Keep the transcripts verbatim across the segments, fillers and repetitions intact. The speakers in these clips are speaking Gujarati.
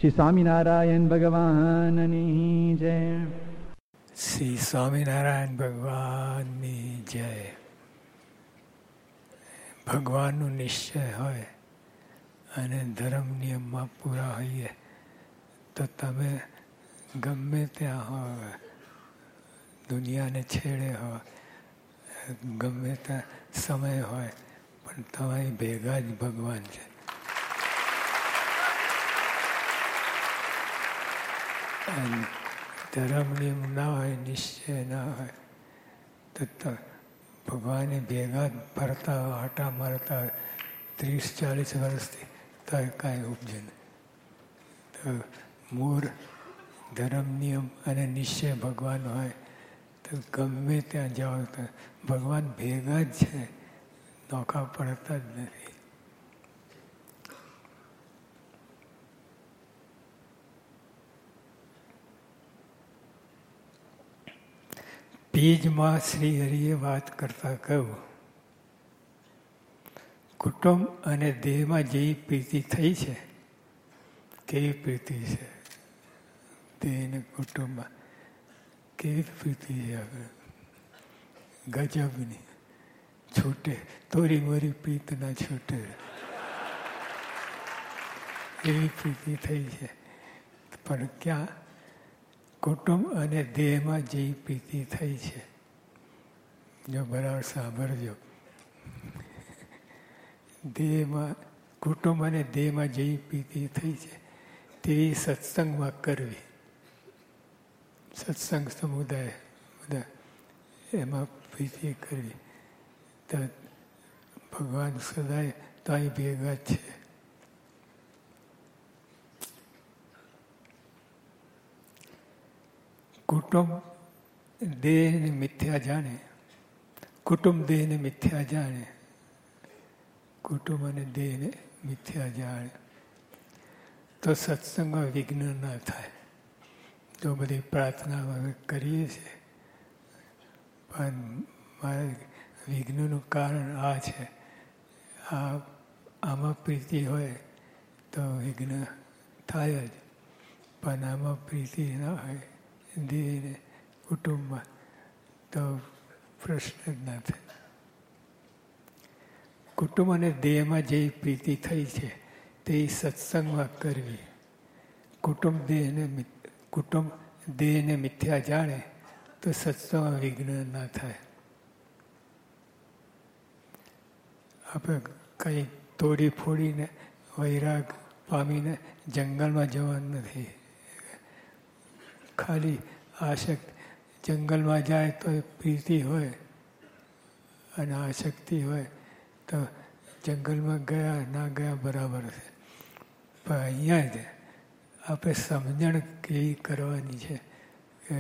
શ્રી સ્વામિનારાયણ ભગવાનની જય. શ્રી સ્વામિનારાયણ ભગવાનની જય. ભગવાનનો નિશ્ચય હોય અને ધર્મ નિયમમાં પૂરા હોઈએ તો તમે ગમે ત્યાં હોય, દુનિયાને છેડે હોય, ગમે ત્યાં સમય હોય, પણ તમારી ભેગા જ ભગવાન છે. ધર્મ નિયમ ના હોય, નિશ્ચય ના હોય તો ભગવાને ભેગા જ ફરતા હોય, આટા મારતા હોય ત્રીસ ચાલીસ વર્ષથી, તો કાંઈ ઉપજે નહીં. તો મૂળ ધર્મ નિયમ અને નિશ્ચય ભગવાન હોય તો ગમે ત્યાં જાઓ તો ભગવાન ભેગા જ છે, નોખા પડતા જ નથી. બીજમાં શ્રી હરિએ વાત કરતા કહ્યું, કુટુંબ અને દેહમાં જે પ્રીતિ થઈ છે, કેવી પ્રીતિ છે, દેહ ને કુટુંબમાં કેવી પ્રીતિ છે, ગજબની, છૂટે તોરી મોરી પ્રીત ના છૂટે, એવી પ્રીતિ થઈ છે. પણ ક્યાં? કુટુંબ અને દેહમાં જે પ્રીતિ થઈ છે, જો બરાબર સાંભળજો, દેહમાં કુટુંબ અને દેહમાં જે પ્રીતિ થઈ છે તેવી સત્સંગમાં કરવી. સત્સંગ સમુદાય બધા એમાં પ્રીતિ કરવી તો ભગવાન સદાય તાઈ ભેગા છે. કુટુંબ દેહને મિથ્યા જાણે, કુટુંબ દેહને મિથ્યા જાણે, કુટુંબ અને દેહને મિથ્યા જાણે તો સત્સંગમાં વિઘ્ન ના થાય. જો બધી પ્રાર્થના અમે કરીએ છીએ, પણ મારે વિઘ્નનું કારણ આ છે, આ આમાં પ્રીતિ હોય તો વિઘ્ન થાય જ, પણ આમાં પ્રીતિ ના હોય દેહને કુટુંબમાં તો પ્રશ્ન જ ના થાય. કુટુંબ અને દેહમાં જે પ્રીતિ થઈ છે તે સત્સંગમાં કરવી. કુટુંબ દેહને કુટુંબ દેહને મિથ્યા જાણે તો સત્સંગમાં વિઘ્ન ના થાય. આપણે કંઈ તોડી ફોડીને વૈરાગ પામીને જંગલમાં જવાનું નથી. ખાલી આશક્તિ જંગલમાં જાય તો પ્રીતિ હોય અને આશક્તિ હોય તો જંગલમાં ગયા ના ગયા બરાબર છે. પણ અહીંયા જ આપણે સમજણ કેવી કરવાની છે કે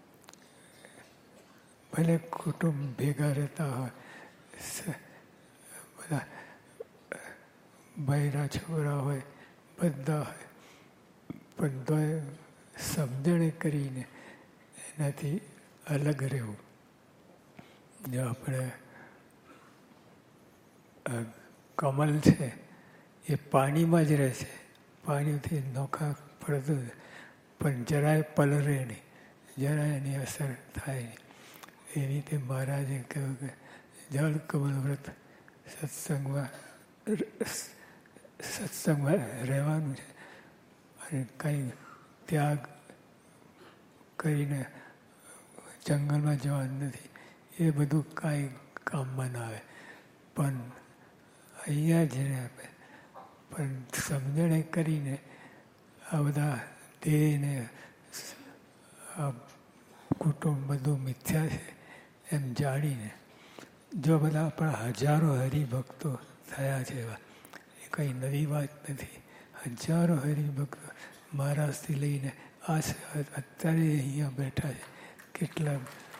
ભલે કુટુંબ ભેગા રહેતા હોય, બધા બૈરા છોકરા હોય, બધા હોય, પણ તો સમજણ કરીને એનાથી અલગ રહેવું. જો આપણે કમલ છે એ પાણીમાં જ રહે છે, પાણીથી નોખા પડતું, પણ જરાય પલરે નહીં, જરાય એની અસર થાય નહીં. એવી રીતે મહારાજે કહ્યું કે જળ કમલ વ્રત સત્સંગમાં સત્સંગમાં રહેવાનું છે અને કંઈ ત્યાગ કરીને જંગલમાં જવાનું નથી. એ બધું કાંઈ કામમાં ના આવે. પણ અહીંયા જ રહે આપણે, પણ સમજણે કરીને આ બધા દેહને આ કુટુંબ બધું મિથ્યા છે એમ જાણીને જો બધા આપણા હજારો હરિભક્તો થયા છે, એવા એ કંઈ નવી વાત નથી. હજારો હરિભક્તો મહારાષ્ટ્રથી લઈને આ અત્યારે અહીંયા બેઠા છે, કેટલા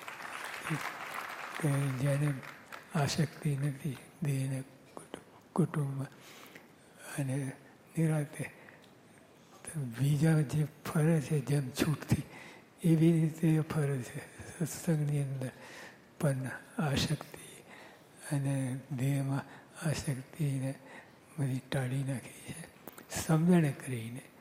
જેને આસક્તિ નથી દેહને કુટુંબમાં અને નિરાતે બીજા જે ફરે છે જેમ છૂટથી એવી રીતે ફરે છે સત્સંગની અંદર. પણ આસક્તિ અને દેહમાં આસક્તિને બધી ટાળી નાખી છે સમજણે કરીને.